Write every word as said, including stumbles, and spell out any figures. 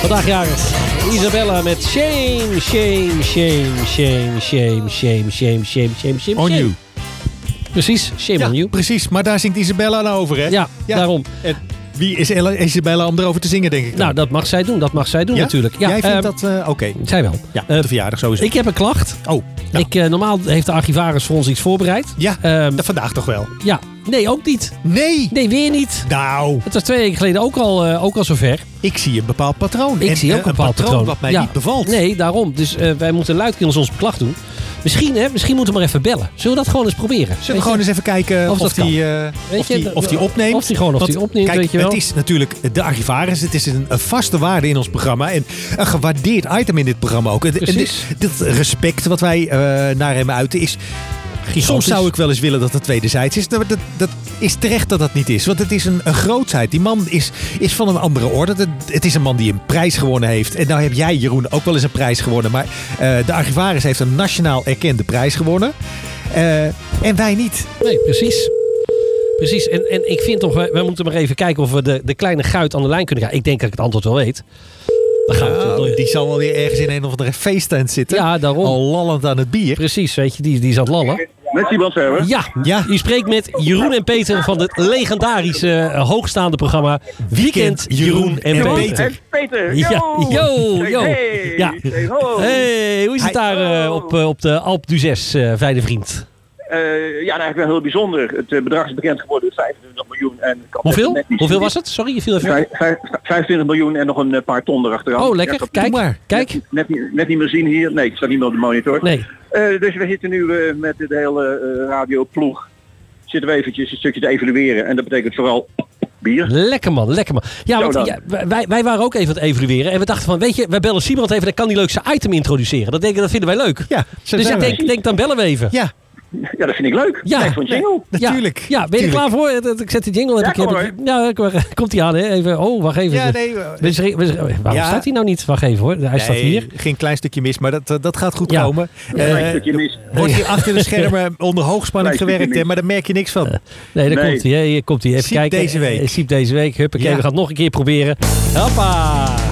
Vandaag jarig Isabella met shame, shame, shame, shame, shame, shame, shame, shame, shame, shame. On you. Precies, shame ja, on you. Precies, maar daar zingt Isabella nou over, hè? Ja, ja. daarom. En wie is Ella, Isabella om erover te zingen, denk ik dan? Nou, dat mag zij doen, dat mag zij doen ja? natuurlijk. Ja, Jij vindt uh, dat uh, oké? Okay. Zij wel. Ja, uh, de verjaardag sowieso. Ik heb een klacht. Oh. Nou. Ik, uh, normaal heeft de archivaris voor ons iets voorbereid. Ja, um, vandaag toch wel? Ja, nee, ook niet. Nee? Nee, weer niet. Nou. Het was twee weken geleden ook al, uh, ook al zover. Ik zie een bepaald patroon. Ik en, zie ook een bepaald patroon. patroon. Wat mij ja. niet bevalt. Nee, daarom. Dus uh, wij moeten luidkeels onze klacht doen. Misschien, hè, misschien moeten we maar even bellen. Zullen we dat gewoon eens proberen? Zullen we gewoon eens even kijken of, of, die, uh, of, je, die, of die opneemt? Of die gewoon of Want, die opneemt, kijk, weet je wel. Het is natuurlijk de archivaris. Het is een, een vaste waarde in ons programma. En een gewaardeerd item in dit programma ook. En dit, dit respect wat wij uh, naar hem uiten is... Gigantisch. Soms zou ik wel eens willen dat het wederzijds is. Dat, dat, dat is terecht dat dat niet is. Want het is een, een grootsheid. Die man is, is van een andere orde. Het, het is een man die een prijs gewonnen heeft. En nou heb jij, Jeroen, ook wel eens een prijs gewonnen. Maar uh, de archivaris heeft een nationaal erkende prijs gewonnen. Uh, en wij niet. Nee, precies. Precies. En, en ik vind toch, we moeten maar even kijken of we de, de kleine Guit aan de lijn kunnen gaan. Ik denk dat ik het antwoord wel weet. Dan gaan we uh, die zal wel weer ergens in een of andere feesttent zitten. Ja, daarom. Al lallend aan het bier. Precies, weet je, die, die is aan het lallen. Met Sieband Server. Ja, ja, u spreekt met Jeroen en Peter van het legendarische uh, hoogstaande programma Weekend Jeroen en, en Peter. En Peter, yo! Ja, yo, yo. Hey, ja. hey, ho. Hey, hoe is het daar uh, op, uh, op de Alpe d'Huez, uh, fijne vriend? Uh, ja, eigenlijk wel heel bijzonder. Het uh, bedrag is bekend geworden, vijfentwintig miljoen. En Hoeveel? Hoeveel was het? Sorry, je viel even. vijfentwintig miljoen en nog een uh, paar ton erachteraan. Oh, lekker. Kijk maar. Kijk. Net, net, niet, net niet meer zien hier. Nee, ik sta niet meer op de monitor. Nee. Uh, dus we zitten nu uh, met de hele uh, radioploeg. Zitten we eventjes een stukje te evalueren. En dat betekent vooral bier. Lekker man, lekker man. Ja, want, ja wij, wij waren ook even aan het evalueren. En we dachten van, weet je, wij bellen Simon even. Dan kan die leuk zijn item introduceren. Dat, denk, dat vinden wij leuk. Ja, dus ik denk, denk, dan bellen we even. Ja. Ja, dat vind ik leuk. Ja, van jingle. Ja, natuurlijk. Ja, ja, ben je er klaar voor? Ik zet de jingle. Ja, heb ik, heb ik, ja, komt hij aan, hè? Even. Oh, wacht even. Ja, nee. We, we, we, waarom ja. staat hij nou niet? Wacht even hoor. Hij nee, staat hier. Geen klein stukje mis, maar dat, dat gaat goed ja. komen. Een klein uh, stukje mis. Wordt hier achter de schermen onder hoogspanning gewerkt, hè, maar daar merk je niks van. Uh, nee, daar nee. komt hij. Hier komt hij. Even Siep kijken. deze week. Siep deze week. Huppakee, ja. We gaan het nog een keer proberen. Hoppa!